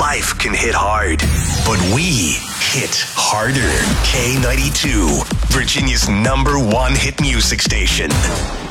Life can hit hard, but we hit harder. K92, Virginia's #1 hit music station.